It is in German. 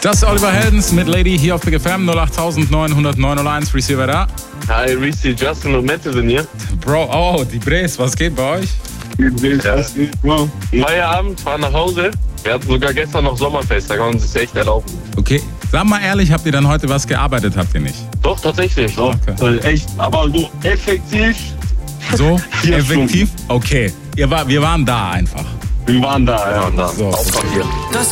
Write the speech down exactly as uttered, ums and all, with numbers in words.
Das ist Oliver Heldens mit Lady hier auf Big F M null acht neun null null neun null eins. Receiver da. Hi, Reese, Justin und Mette sind hier. Bro, oh, die Bres, was geht bei euch? Ja. Feierabend, fahren nach Hause. Wir hatten sogar gestern noch Sommerfest, da kann man sich echt erlauben. Okay, sag mal ehrlich, habt ihr dann heute was gearbeitet, habt ihr nicht? Doch, tatsächlich. Doch. Okay. Echt, aber so effektiv. So, Vier effektiv? Okay, ihr war, wir waren da einfach. Wir waren da, ja. Wir waren da. So. Auf Papier. Das